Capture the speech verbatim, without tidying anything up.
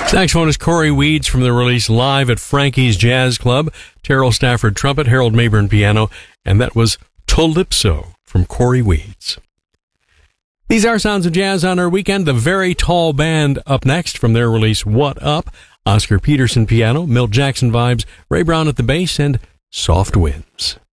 Saxophone is Corey Weeds from the release Live at Frankie's Jazz Club. Terrell Stafford trumpet, Harold Mayburn piano, and that was Calypso from Corey Weeds. These are Sounds of Jazz on our weekend. The Very Tall Band up next from their release What Up. Oscar Peterson piano, Milt Jackson vibes, Ray Brown at the bass, and Soft Winds.